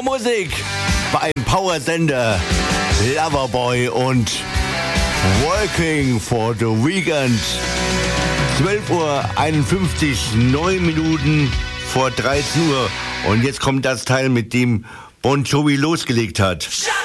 Powermusik beim Powersender Loverboy und Working for the Weekend. 12:51 Uhr, 9 Minuten vor 13 Uhr. Und jetzt kommt das Teil, mit dem Bon Jovi losgelegt hat.